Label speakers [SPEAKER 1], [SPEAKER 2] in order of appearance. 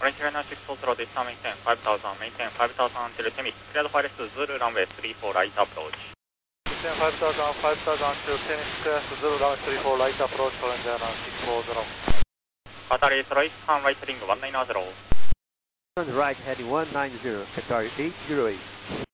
[SPEAKER 1] Orange Liner 640 this time maintain 5000, maintain 5000 until Temis. Cleared for wireless Zulu runway 34 right approach.
[SPEAKER 2] Maintain 5000 until Temis, clear to Zulu runway 34 right approach, Orange Liner 640.
[SPEAKER 1] Qatari Airways, turn right heading 190.
[SPEAKER 3] Turn right heading 190, Qatar 808.